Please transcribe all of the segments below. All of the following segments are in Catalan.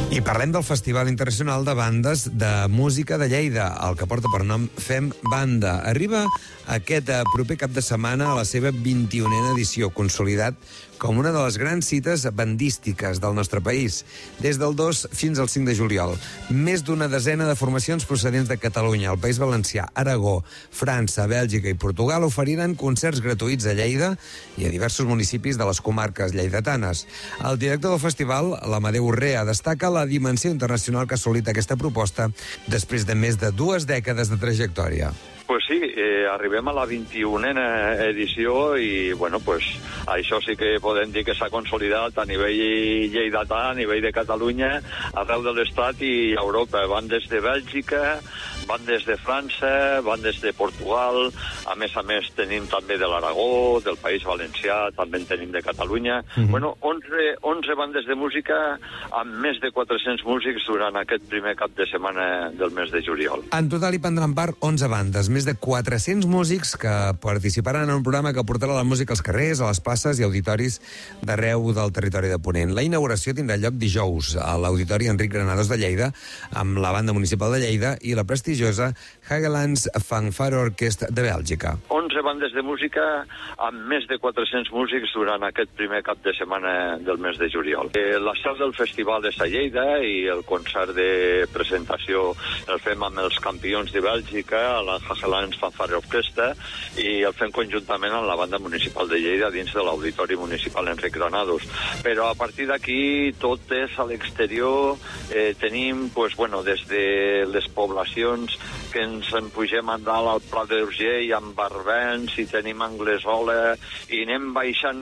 I parlem del Festival Internacional de Bandes de Música de Lleida, el que porta per nom Fem Banda. Arriba aquest proper cap de setmana a la seva 21a edició, consolidat com una de les grans cites bandístiques del nostre país. Des del 2 fins al 5 de juliol, més d'una desena de formacions procedents de Catalunya, el País Valencià, Aragó, França, Bèlgica i Portugal oferiran concerts gratuïts a Lleida i a diversos municipis de les comarques lleidatanes. El director del festival, l'Amadeu Urrea, destaca la dimensió internacional que ha assolit aquesta proposta després de més de 2 dècades de trajectòria. Pues sí, arribem a la 21a edició i, bueno, pues, això sí que podem dir que s'ha consolidat a nivell lleidatà, a nivell de Catalunya, arreu de l'Estat i Europa. Van des de Bèlgica, van des de França, van des de Portugal, a més tenim també de l'Aragó, del País Valencià, també en tenim de Catalunya. Bueno, 11 bandes de música amb més de 400 músics durant aquest primer cap de setmana del mes de juliol. En total hi prendran part 11 bandes, més de 400 músics que participaran en un programa que portarà la música als carrers, a les places i auditoris d'arreu del territori de Ponent. La inauguració tindrà lloc dijous a l'Auditori Enric Granados de Lleida, amb la Banda Municipal de Lleida i la prestigiosa Hagelands Fanfare Orquestra de Bèlgica. 11 bandes de música amb més de 400 músics durant aquest primer cap de setmana del mes de juliol. La seu del festival és a Lleida i el concert de presentació el fem amb els campions de Bèlgica, a la Hagelands Fanfare Orquestra, i el fem conjuntament amb la Banda Municipal de Lleida dins de l'Auditori Municipal Enric Granados. Però a partir d'aquí tot és a l'exterior. Tenim, pues, bueno, des de les poblacions que ens en pugem a dalt al Pla d'Urgell amb Barbens, i tenim Anglesola, i anem baixant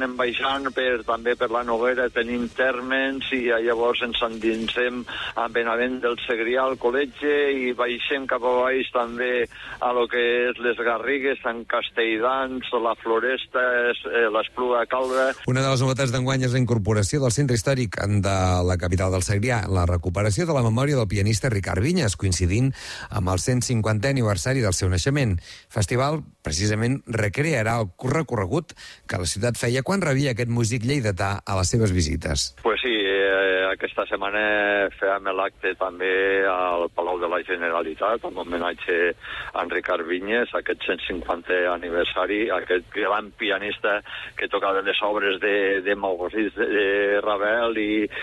també per la Noguera tenim Térmens, i llavors ens endinsem a Benavent del Segrià, al Col·legi, i baixem cap a baix també a lo que és les Garrigues, Sant Castelldans, la Floresta, l'Espluga Calva. Una de les novetats d'enguany és la incorporació del centre històric de la capital del Segrià, la recuperació de la memòria del pianista Ricard Vinyes, coincidint amb el 150è aniversari del seu naixement. Festival, precisament, recrearà el recorregut que la ciutat feia quan rebia aquest músic lleidatà a les seves visites. Pues sí, aquesta setmana fèiem l'acte també al Palau de la Generalitat, amb homenatge a Ricard Vinyes, aquest 150è aniversari, aquest gran pianista que tocava les obres de Maurice de Ravel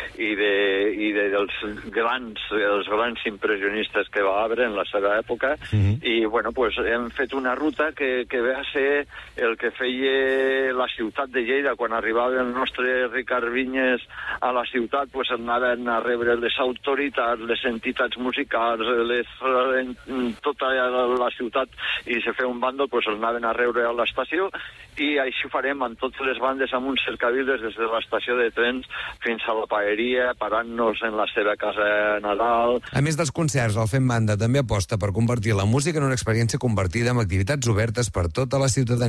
i dels grans impressionistes que va haver en la seva època. I, bueno, pues hem fet una ruta que ve a ser el que feia la ciutat de Lleida. Quan arribava el nostre Ricard Vinyes a la ciutat, pues anaven a rebre les autoritats, les entitats musicals, tota la ciutat, i se feia un bàndol, pues el anaven a rebre a l'estació, i així farem amb totes les bandes amb uns cercaviles des de l'estació de trens fins a la paeria, parant-nos en la seva casa Nadal. A més dels concerts, el Fem Banda també aposta per convertir la música en una experiència compartida amb activitats obertes per tota la ciutadania.